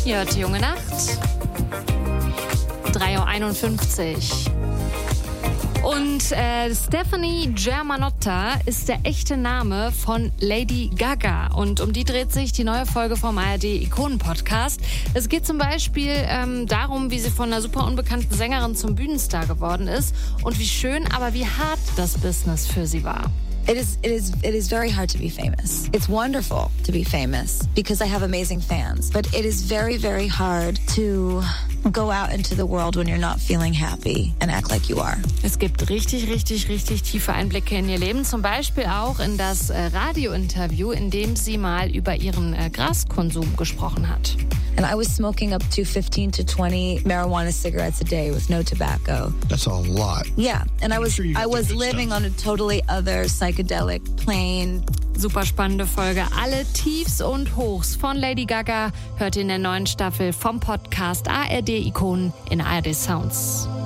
Ihr hört Junge Nacht. 3:51 Uhr. Und Stephanie Germanotta ist der echte Name von Lady Gaga. Und um die dreht sich die neue Folge vom ARD-Ikonen-Podcast. Es geht zum Beispiel darum, wie sie von einer super unbekannten Sängerin zum Bühnenstar geworden ist und wie schön, aber wie hart das Business für sie war. It is very hard to be famous. It's wonderful to be famous because I have amazing fans. But it is very, very hard to go out into the world when you're not feeling happy and act like you are. Es gibt richtig tiefe Einblicke in ihr Leben. Zum Beispiel auch in das Radiointerview, in dem sie mal über ihren Graskonsum gesprochen hat. And I was smoking up to 15 to 20 marijuana cigarettes a day with no tobacco. That's a lot. Yeah, and I was living on a totally other psychedelic plane. Super spannende Folge. Alle Tiefs und Hochs von Lady Gaga hört ihr in der neuen Staffel vom Podcast ARD Ikonen in ARD Sounds.